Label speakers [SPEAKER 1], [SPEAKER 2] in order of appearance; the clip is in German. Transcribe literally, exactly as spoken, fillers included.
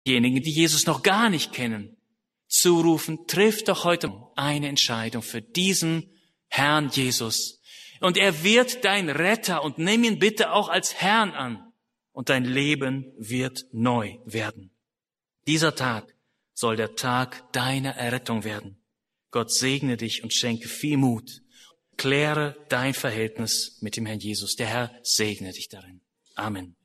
[SPEAKER 1] Diejenigen, die Jesus noch gar nicht kennen, zurufen, triff doch heute eine Entscheidung für diesen Herrn Jesus. Und er wird dein Retter und nimm ihn bitte auch als Herrn an. Und dein Leben wird neu werden. Dieser Tag soll der Tag deiner Errettung werden. Gott segne dich und schenke viel Mut. Kläre dein Verhältnis mit dem Herrn Jesus. Der Herr segne dich darin. Amen.